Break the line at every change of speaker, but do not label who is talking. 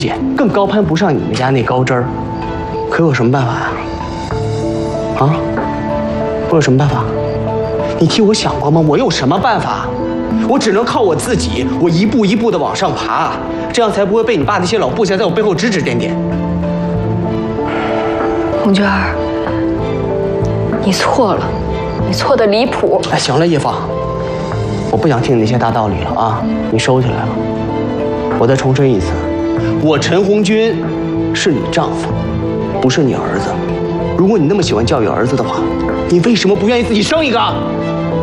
更高攀不上你们家那高枝儿。可我有什么办法呀？啊？我有什么办法？你替我想过吗？我有什么办法？我只能靠我自己，我一步一步的往上爬，这样才不会被你爸那些老部下在我背后指指点点。
红娟儿，你错了，你错的离谱。
哎，行了，叶芳，我不想听你那些大道理了啊，你收起来了。我再重申一次，我陈红军是你丈夫，不是你儿子。如果你那么喜欢教育儿子的话，你为什么不愿意自己生一个？